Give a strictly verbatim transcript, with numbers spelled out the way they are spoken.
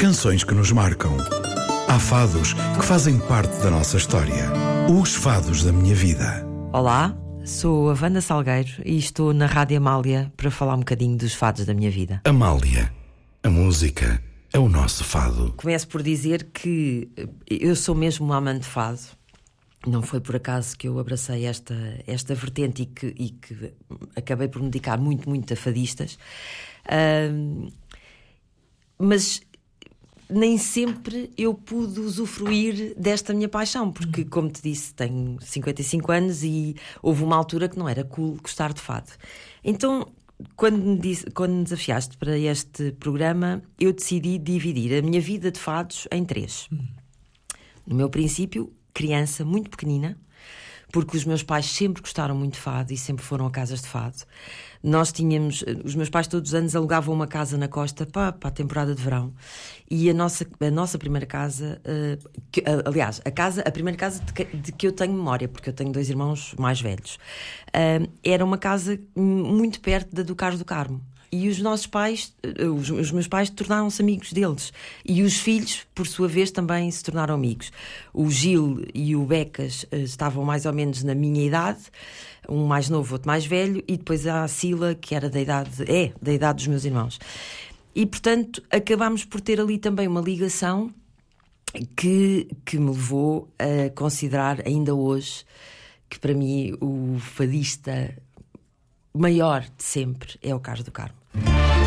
canções que nos marcam. Há fados que fazem parte da nossa história. Os fados da minha vida. Olá, sou a Wanda Salgueiro e estou na Rádio Amália para falar um bocadinho dos fados da minha vida. Amália, a música é o nosso fado. Começo por dizer que eu sou mesmo uma amante de fado. Não foi por acaso que eu abracei esta, esta vertente e que, e que acabei por me dedicar muito, muito a fadistas. Uh, mas nem sempre eu pude usufruir desta minha paixão, porque, como te disse, tenho cinquenta e cinco anos e houve uma altura que não era cool gostar de fado. Então, quando me, disse, quando me desafiaste para este programa, eu decidi dividir a minha vida de fados em três. No meu princípio, criança muito pequenina, porque os meus pais sempre gostaram muito de fado e sempre foram a casas de fado. Nós tínhamos, os meus pais todos os anos alugavam uma casa na costa para, para a temporada de verão, e a nossa, a nossa primeira casa, uh, que, uh, aliás, a, casa, a primeira casa de que, de que eu tenho memória, porque eu tenho dois irmãos mais velhos, uh, era uma casa muito perto da do Carlos do Carmo. E os nossos pais, os, os meus pais, tornaram-se amigos deles. E os filhos, por sua vez, também se tornaram amigos. O Gil e o Becas uh, estavam mais ou menos na minha idade, um mais novo, outro mais velho, e depois há a Sila, que era da idade, é, da idade dos meus irmãos. E, portanto, acabámos por ter ali também uma ligação que, que me levou a considerar, ainda hoje, que para mim o fadista maior de sempre é o Carlos do Carmo.